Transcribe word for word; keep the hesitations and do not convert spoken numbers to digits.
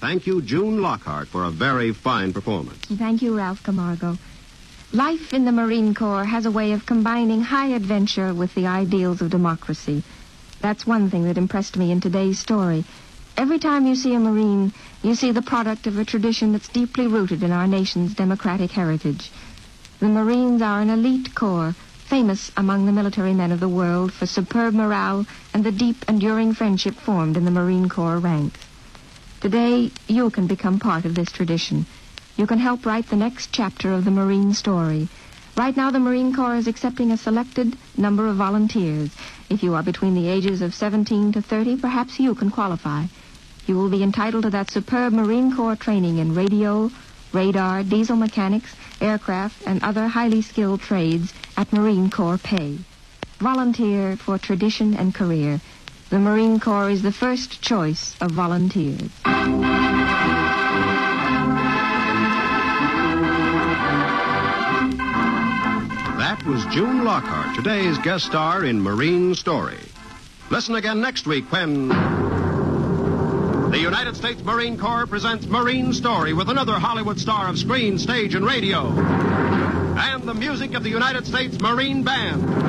thank you, June Lockhart, for a very fine performance. Thank you, Ralph Camargo. Life in the Marine Corps has a way of combining high adventure with the ideals of democracy. That's one thing that impressed me in today's story. Every time you see a Marine, you see the product of a tradition that's deeply rooted in our nation's democratic heritage. The Marines are an elite corps, famous among the military men of the world for superb morale and the deep, enduring friendship formed in the Marine Corps ranks. Today, you can become part of this tradition. You can help write the next chapter of the Marine story. Right now, the Marine Corps is accepting a selected number of volunteers. If you are between the ages of seventeen to thirty, perhaps you can qualify. You will be entitled to that superb Marine Corps training in radio, radar, diesel mechanics, aircraft, and other highly skilled trades at Marine Corps pay. Volunteer for tradition and career. The Marine Corps is the first choice of volunteers. That was June Lockhart, today's guest star in Marine Story. Listen again next week when the United States Marine Corps presents Marine Story with another Hollywood star of screen, stage, and radio. And the music of the United States Marine Band.